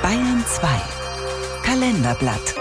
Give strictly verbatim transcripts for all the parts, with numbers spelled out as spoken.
Bayern zwei Kalenderblatt.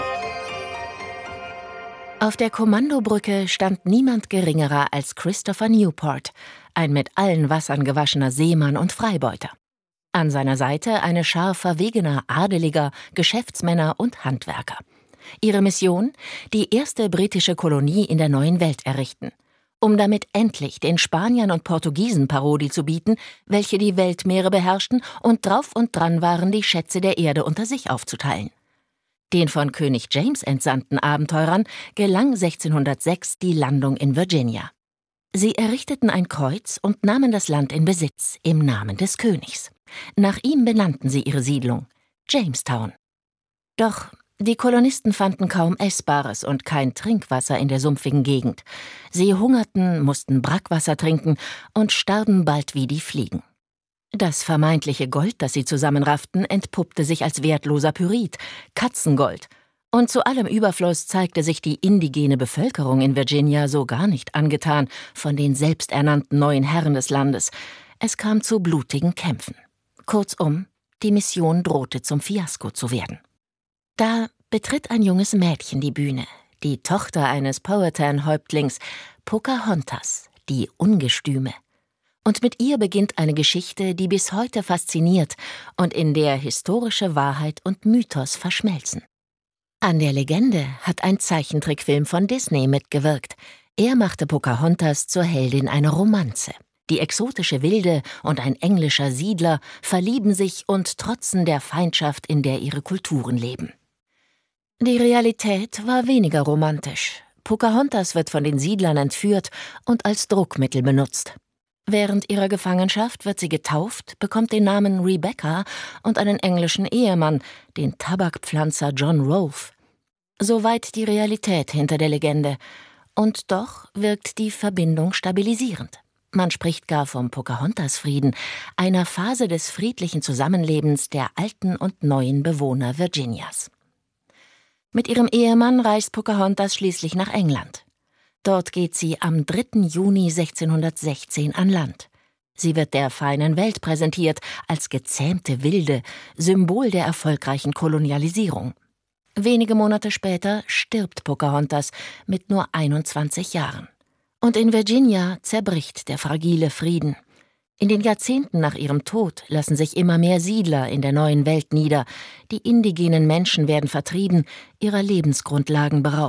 Auf der Kommandobrücke stand niemand geringerer als Christopher Newport, ein mit allen Wassern gewaschener Seemann und Freibeuter. An seiner Seite eine Schar verwegener Adeliger, Geschäftsmänner und Handwerker. Ihre Mission? Die erste britische Kolonie in der neuen Welt errichten, um damit endlich den Spaniern und Portugiesen Parodie zu bieten, welche die Weltmeere beherrschten und drauf und dran waren, die Schätze der Erde unter sich aufzuteilen. Den von König James entsandten Abenteurern gelang sechzehnhundertsechs die Landung in Virginia. Sie errichteten ein Kreuz und nahmen das Land in Besitz im Namen des Königs. Nach ihm benannten sie ihre Siedlung Jamestown. Doch die Kolonisten fanden kaum Essbares und kein Trinkwasser in der sumpfigen Gegend. Sie hungerten, mussten Brackwasser trinken und starben bald wie die Fliegen. Das vermeintliche Gold, das sie zusammenrafften, entpuppte sich als wertloser Pyrit, Katzengold. Und zu allem Überfluss zeigte sich die indigene Bevölkerung in Virginia so gar nicht angetan von den selbsternannten neuen Herren des Landes. Es kam zu blutigen Kämpfen. Kurzum, die Mission drohte zum Fiasko zu werden. Da betritt ein junges Mädchen die Bühne, die Tochter eines Powhatan-Häuptlings, Pocahontas, die Ungestüme. Und mit ihr beginnt eine Geschichte, die bis heute fasziniert und in der historische Wahrheit und Mythos verschmelzen. An der Legende hat ein Zeichentrickfilm von Disney mitgewirkt. Er machte Pocahontas zur Heldin einer Romanze. Die exotische Wilde und ein englischer Siedler verlieben sich und trotzen der Feindschaft, in der ihre Kulturen leben. Die Realität war weniger romantisch. Pocahontas wird von den Siedlern entführt und als Druckmittel benutzt. Während ihrer Gefangenschaft wird sie getauft, bekommt den Namen Rebecca und einen englischen Ehemann, den Tabakpflanzer John Rolfe. Soweit die Realität hinter der Legende. Und doch wirkt die Verbindung stabilisierend. Man spricht gar vom Pocahontas-Frieden, einer Phase des friedlichen Zusammenlebens der alten und neuen Bewohner Virginias. Mit ihrem Ehemann reist Pocahontas schließlich nach England. Dort geht sie am dritten Juni sechzehnhundertsechzehn an Land. Sie wird der feinen Welt präsentiert als gezähmte Wilde, Symbol der erfolgreichen Kolonialisierung. Wenige Monate später stirbt Pocahontas mit nur einundzwanzig Jahren. Und in Virginia zerbricht der fragile Frieden. In den Jahrzehnten nach ihrem Tod lassen sich immer mehr Siedler in der neuen Welt nieder. Die indigenen Menschen werden vertrieben, ihrer Lebensgrundlagen beraubt.